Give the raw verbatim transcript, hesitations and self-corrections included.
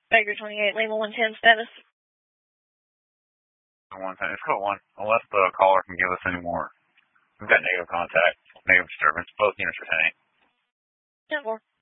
Baker twenty-eight, Lima one ten status. one ten, it's code one, unless the caller can give us any more. We've got negative contact, negative disturbance, both units are ten eight. ten four.